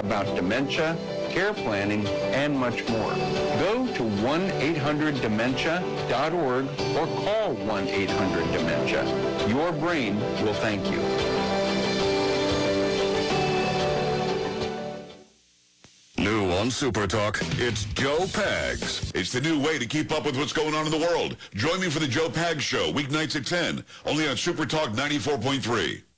about dementia, care planning, and much more. Go to 1-800-DEMENTIA.org or call 1-800-DEMENTIA. Your brain will thank you. New on Super Talk, it's Joe Pags. It's the new way to keep up with what's going on in the world. Join me for the Joe Pags Show, weeknights at 10, only on Super Talk 94.3.